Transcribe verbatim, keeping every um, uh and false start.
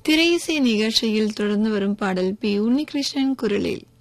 திரையிசை நிகழ்ச்சியில் தொடர்ந்து வரும் பாடல் பி உன்னிகிருஷ்ணன் குரலில்.